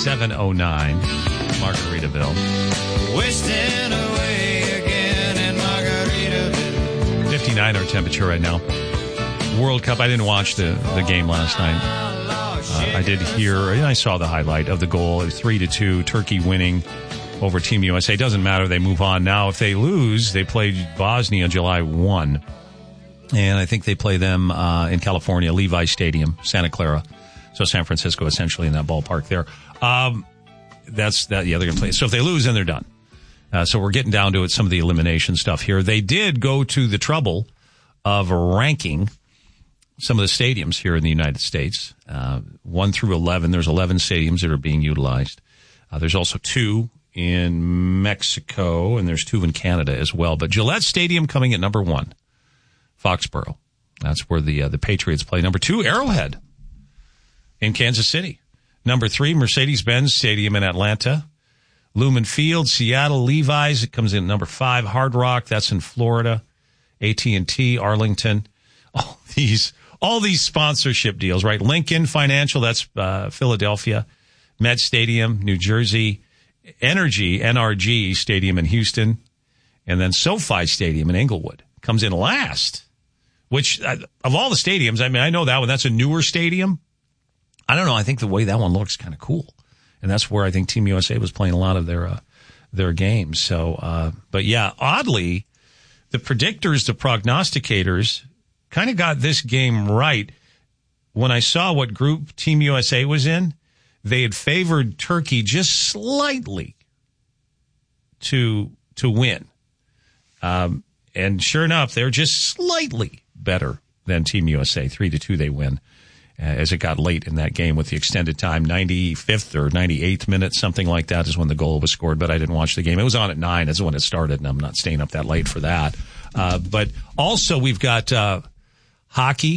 709 Margaritaville. Wasting away again in Margaritaville. 59 our temperature right now. World Cup, I didn't watch the game last night. I did hear, and I saw the highlight of the goal. It was 3-2, Turkey winning over Team USA. Doesn't matter, they move on. Now, if they lose, they play Bosnia July 1. And I think they play them in California, Levi Stadium, Santa Clara. So San Francisco, essentially, in that ballpark there. They're going to play. So if they lose, then they're done. So we're getting down to it, some of the elimination stuff here. They did go to the trouble of ranking some of the stadiums here in the United States, 1 through 11. There's 11 stadiums that are being utilized. There's also 2 in Mexico, and there's 2 in Canada as well. But Gillette Stadium coming at number 1, Foxborough. That's where the Patriots play. Number 2, Arrowhead in Kansas City. Number 3, Mercedes-Benz Stadium in Atlanta. Lumen Field, Seattle, Levi's. It comes in at number 5, Hard Rock. That's in Florida. AT&T, Arlington. All these sponsorship deals, right? Lincoln Financial, that's Philadelphia. Met Stadium, New Jersey. NRG Stadium in Houston. And then SoFi Stadium in Inglewood comes in last. Which, of all the stadiums, I mean, I know that one. That's a newer stadium. I don't know. I think the way that one looks kind of cool. And that's where I think Team USA was playing a lot of their games. So, but yeah, oddly, the predictors, the prognosticators kind of got this game right. When I saw what group Team USA was in, they had favored Turkey just slightly to win. And sure enough, they're just slightly better than Team USA. 3-2 they win. As it got late in that game with the extended time, 95th or 98th minute, something like that is when the goal was scored, but I didn't watch the game. It was on at 9 is when it started, and I'm not staying up that late for that. But also we've got hockey,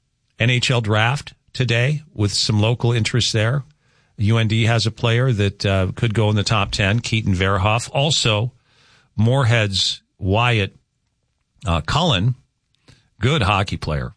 NHL draft today with some local interest there. UND has a player that could go in the top 10, Keaton Verhoff. Also, Moorhead's Wyatt Cullen, good hockey player.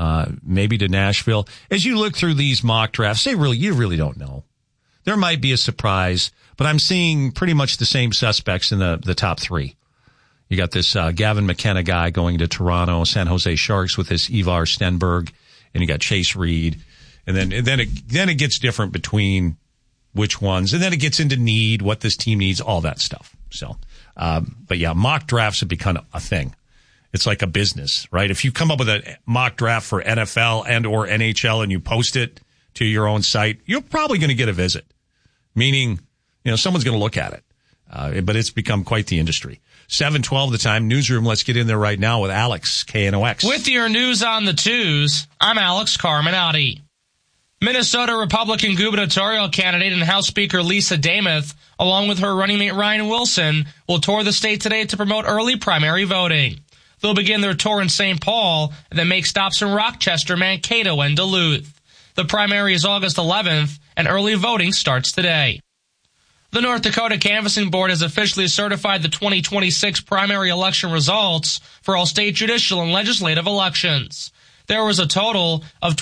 Maybe to Nashville. As you look through these mock drafts, you really don't know. There might be a surprise, but I'm seeing pretty much the same suspects in the top 3. You got this Gavin McKenna guy going to Toronto, San Jose Sharks with this Ivar Stenberg, and you got Chase Reed, and then it gets different between which ones, and then it gets into need, what this team needs, all that stuff. So, but yeah, mock drafts have become a thing. It's like a business, right? If you come up with a mock draft for NFL and or NHL and you post it to your own site, you're probably going to get a visit. Meaning, someone's going to look at it. But it's become quite the industry. 7:12 the time. Newsroom, let's get in there right now with Alex, KNOX. With your news on the twos, I'm Alex Carminati. Minnesota Republican gubernatorial candidate and House Speaker Lisa Damoth, along with her running mate Ryan Wilson, will tour the state today to promote early primary voting. They'll begin their tour in St. Paul and then make stops in Rochester, Mankato, and Duluth. The primary is August 11th, and early voting starts today. The North Dakota Canvassing Board has officially certified the 2026 primary election results for all state judicial and legislative elections. There was a total of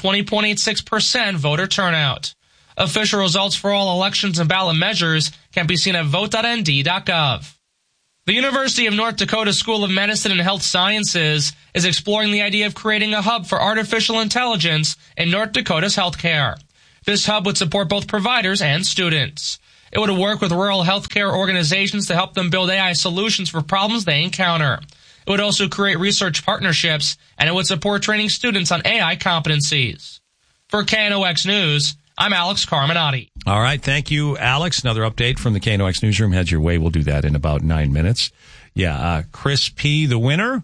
20.86% voter turnout. Official results for all elections and ballot measures can be seen at vote.nd.gov. The University of North Dakota School of Medicine and Health Sciences is exploring the idea of creating a hub for artificial intelligence in North Dakota's healthcare. This hub would support both providers and students. It would work with rural healthcare organizations to help them build AI solutions for problems they encounter. It would also create research partnerships, and it would support training students on AI competencies. For KNOX News, I'm Alex Carminati. All right. Thank you, Alex. Another update from the KNOX Newsroom. Head your way. We'll do that in about 9 minutes. Yeah. Chris P., the winner.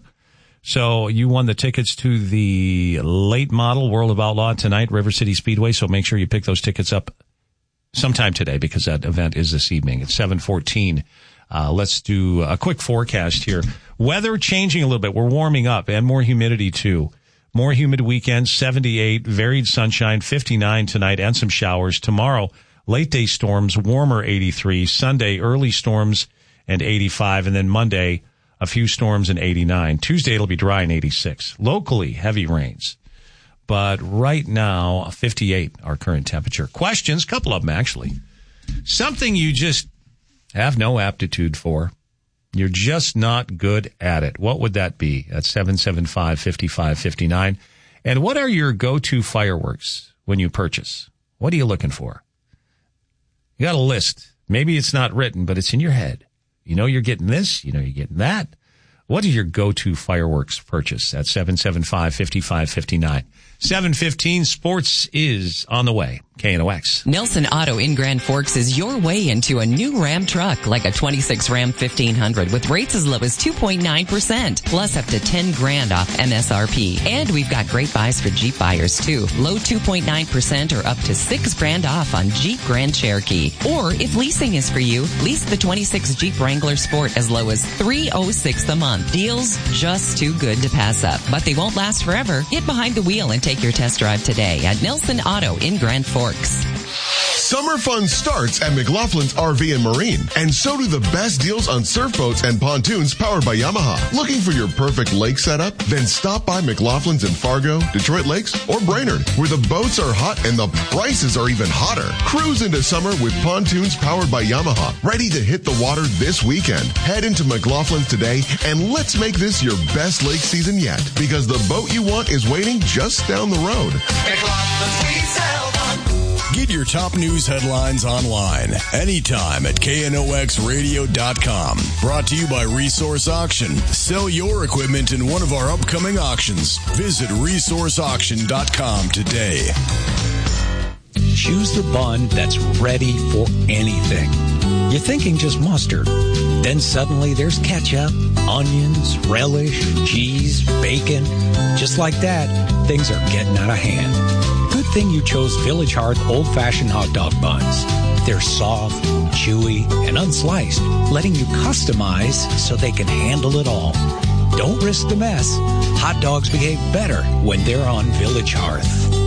So you won the tickets to the late model World of Outlaw tonight, River City Speedway. So make sure you pick those tickets up sometime today because that event is this evening. It's 7:14. Let's do a quick forecast here. Weather changing a little bit. We're warming up and more humidity too. More humid weekend, 78, varied sunshine, 59 tonight, and some showers. Tomorrow, late day storms, warmer 83. Sunday, early storms and 85. And then Monday, a few storms and 89. Tuesday, it'll be dry and 86. Locally, heavy rains. But right now, 58, our current temperature. Questions, couple of them actually. Something you just have no aptitude for. You're just not good at it. What would that be? At 775-5559. And what are your go-to fireworks when you purchase? What are you looking for? You got a list. Maybe it's not written, but it's in your head. You know you're getting this. You know you're getting that. What is your go-to fireworks purchase? At 775-5559. 7:15, sports is on the way. KNOX. Nelson Auto in Grand Forks is your way into a new Ram truck, like a 26 Ram 1500 with rates as low as 2.9%, plus up to $10,000 off MSRP. And we've got great buys for Jeep buyers too. Low 2.9% or up to $6,000 off on Jeep Grand Cherokee. Or if leasing is for you, lease the 26 Jeep Wrangler Sport as low as $306 a month. Deals just too good to pass up, but they won't last forever. Get behind the wheel and take your test drive today at Nelson Auto in Grand Forks. Summer fun starts at McLaughlin's RV and Marine, and so do the best deals on surf boats and pontoons powered by Yamaha. Looking for your perfect lake setup? Then stop by McLaughlin's in Fargo, Detroit Lakes, or Brainerd, where the boats are hot and the prices are even hotter. Cruise into summer with pontoons powered by Yamaha, ready to hit the water this weekend. Head into McLaughlin's today, and let's make this your best lake season yet, because the boat you want is waiting just down the road. McLaughlin's, we sell one. Get your top news headlines online anytime at KNOXradio.com. Brought to you by Resource Auction. Sell your equipment in one of our upcoming auctions. Visit resourceauction.com today. Choose the bun that's ready for anything. You're thinking just mustard. Then suddenly there's ketchup, onions, relish, cheese, bacon. Just like that, things are getting out of hand. Good thing you chose Village Hearth old-fashioned hot dog buns. They're soft, chewy, and unsliced, letting you customize so they can handle it all. Don't risk the mess. Hot dogs behave better when they're on Village Hearth.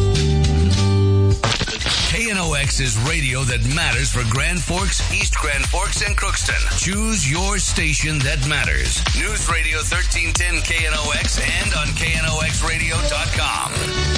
KNOX is radio that matters for Grand Forks, East Grand Forks, and Crookston. Choose your station that matters. News Radio 1310 KNOX and on KNOXradio.com.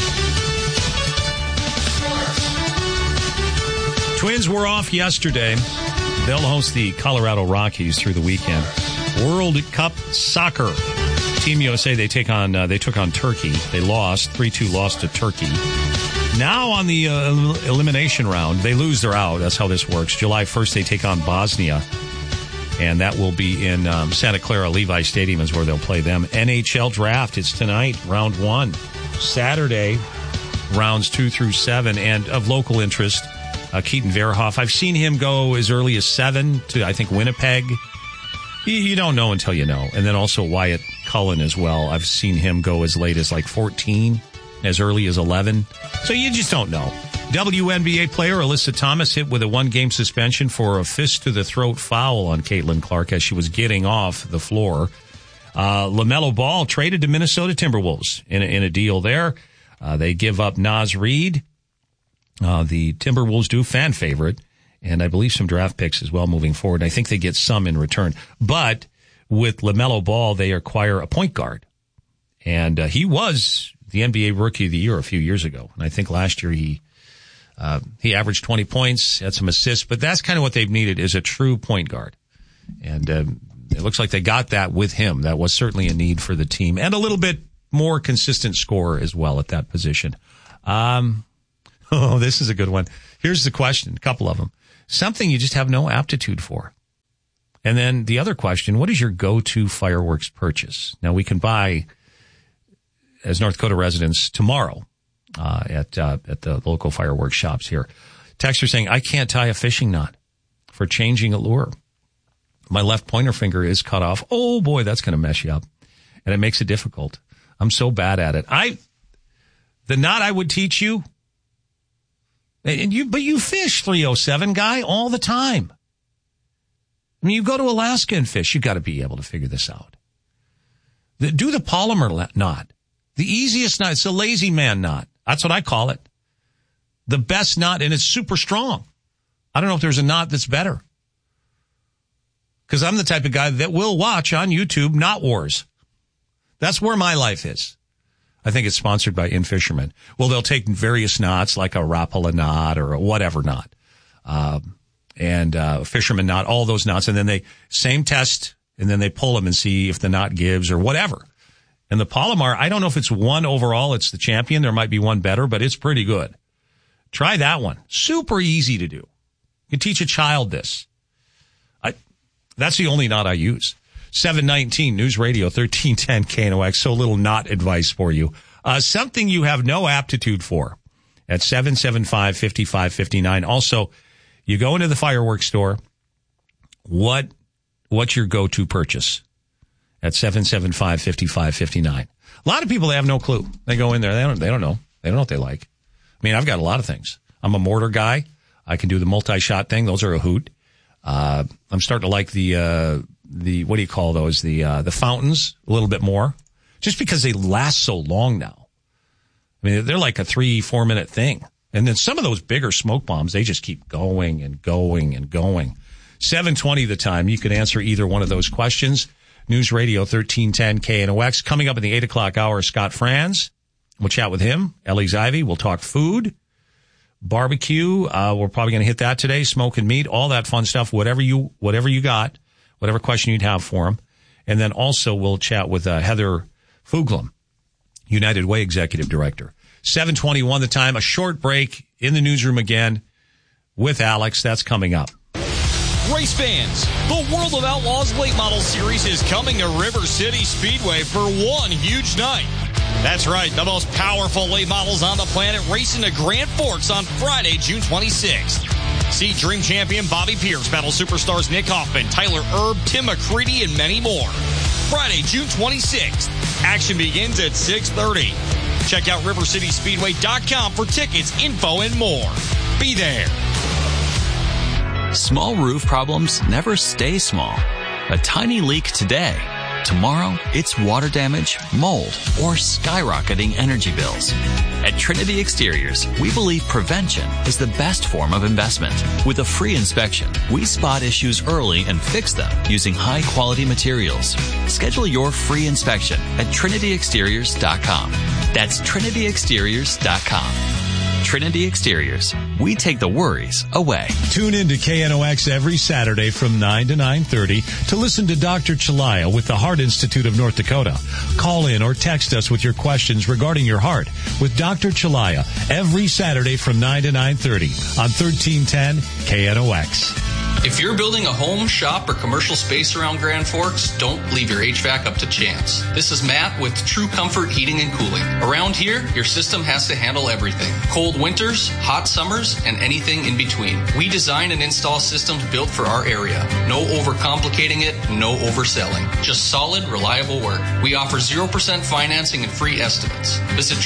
Twins were off yesterday. They'll host the Colorado Rockies through the weekend. World Cup Soccer. Team USA, they took on Turkey. They lost. 3-2 loss to Turkey. Now on the elimination round, they lose, they're out. That's how this works. July 1st, they take on Bosnia. And that will be in Santa Clara. Levi Stadium is where they'll play them. NHL Draft, it's tonight, round 1. Saturday, rounds 2 through 7. And of local interest, Keaton Verhoff. I've seen him go as early as 7 to, I think, Winnipeg. You don't know until you know. And then also Wyatt Cullen as well. I've seen him go as late as like 14, as early as 11. So you just don't know. WNBA player Alyssa Thomas hit with a 1-game suspension for a fist-to-the-throat foul on Caitlin Clark as she was getting off the floor. LaMelo Ball traded to Minnesota Timberwolves in a deal there. They give up Naz Reid. The Timberwolves do, fan favorite, and I believe some draft picks as well moving forward. I think they get some in return. But with LaMelo Ball, they acquire a point guard. And he was the NBA Rookie of the Year a few years ago. And I think last year he averaged 20 points, had some assists. But that's kind of what they've needed, is a true point guard. And it looks like they got that with him. That was certainly a need for the team. And a little bit more consistent scorer as well at that position. Oh, this is a good one. Here's the question, a couple of them. Something you just have no aptitude for. And then the other question, what is your go-to fireworks purchase? Now, we can buy, as North Dakota residents, tomorrow at the local fireworks shops here. Texter saying, I can't tie a fishing knot for changing a lure. My left pointer finger is cut off. Oh, boy, that's going to mess you up. And it makes it difficult. I'm so bad at it. The knot I would teach you, but you fish, 307 guy, all the time. I mean, you go to Alaska and fish, you got to be able to figure this out. Do the polymer knot. The easiest knot, it's a lazy man knot. That's what I call it. The best knot, and it's super strong. I don't know if there's a knot that's better. Because I'm the type of guy that will watch on YouTube Knot Wars. That's where my life is. I think it's sponsored by In Fisherman. Well, they'll take various knots like a Rapala knot or a whatever knot. and fisherman knot, all those knots. And then same test, and then they pull them and see if the knot gives or whatever. And the Palomar, I don't know if it's one overall. It's the champion. There might be one better, but it's pretty good. Try that one. Super easy to do. You can teach a child this. That's the only knot I use. 719 News Radio 1310 KNOX. So little knot advice for you. Something you have no aptitude for at 775-5559. Also, you go into the fireworks store. What's your go-to purchase? At 775-5559. A lot of people, they have no clue. They go in there. They don't know. They don't know what they like. I mean, I've got a lot of things. I'm a mortar guy. I can do the multi-shot thing. Those are a hoot. I'm starting to like the what do you call those? The fountains a little bit more, just because they last so long now. I mean, they're like a 3-4 minute thing. And then some of those bigger smoke bombs, they just keep going and going and going. 7:20 the time. You can answer either one of those questions. News Radio 1310 KNOX. Coming up in the 8 o'clock hour, Scott Franz. We'll chat with him. Ellie's Ivy. We'll talk food, barbecue. We're probably going to hit that today. Smoke and meat, all that fun stuff. Whatever you got, whatever question you'd have for him. And then also we'll chat with Heather Fuglam, United Way Executive Director. 7:21 the time. A short break in the newsroom again with Alex. That's coming up. Race fans, the World of Outlaws Late Model Series is coming to River City Speedway for one huge night. That's right, the most powerful late models on the planet racing to Grand Forks on Friday, June 26th. See Dream Champion Bobby Pierce battle superstars Nick Hoffman, Tyler Erb, Tim McCready, and many more. Friday, June 26th. Action begins at 6:30. Check out RiverCitySpeedway.com for tickets, info, and more. Be there. Small roof problems never stay small. A tiny leak today. Tomorrow, it's water damage, mold, or skyrocketing energy bills. At Trinity Exteriors, we believe prevention is the best form of investment. With a free inspection, we spot issues early and fix them using high-quality materials. Schedule your free inspection at TrinityExteriors.com. That's TrinityExteriors.com. Trinity Exteriors. We take the worries away. Tune in to KNOX every Saturday from 9 to 9:30 to listen to Dr. Chalaya with the Heart Institute of North Dakota. Call in or text us with your questions regarding your heart with Dr. Chalaya every Saturday from 9 to 9:30 on 1310 KNOX. If you're building a home, shop, or commercial space around Grand Forks, don't leave your HVAC up to chance. This is Matt with True Comfort Heating and Cooling. Around here, your system has to handle everything. Cold winters, hot summers, and anything in between. We design and install systems built for our area. No overcomplicating it, no overselling. Just solid, reliable work. We offer 0% financing and free estimates. Visit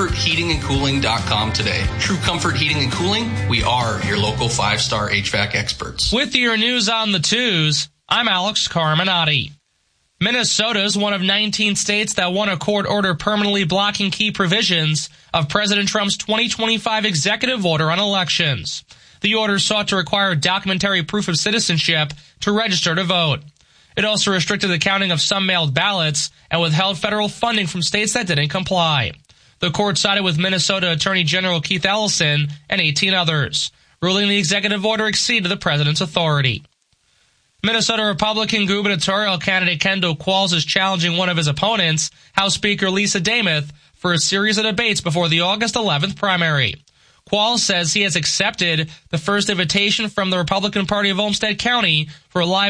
TrueComfortHeatingandCooling.com today. True Comfort Heating and Cooling, we are your local 5-star HVAC experts. With your news on the twos, I'm Alex Carminati. Minnesota is one of 19 states that won a court order permanently blocking key provisions of President Trump's 2025 executive order on elections. The order sought to require documentary proof of citizenship to register to vote. It also restricted the counting of some mailed ballots and withheld federal funding from states that didn't comply. The court sided with Minnesota Attorney General Keith Ellison and 18 others, ruling the executive order exceeded the president's authority. Minnesota Republican gubernatorial candidate Kendall Qualls is challenging one of his opponents, House Speaker Lisa Demuth, for a series of debates before the August 11th primary. Qualls says he has accepted the first invitation from the Republican Party of Olmsted County for a live